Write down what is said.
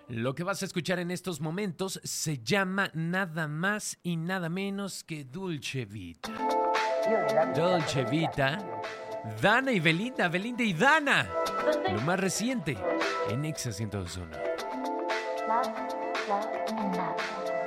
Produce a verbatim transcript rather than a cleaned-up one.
Lo que vas a escuchar en estos momentos se llama nada más y nada menos que Dolce Vita. Dolce Vita, Dana y Belinda, Belinda y Dana. Lo más reciente en Exa ciento dos punto uno. Love, love, and love.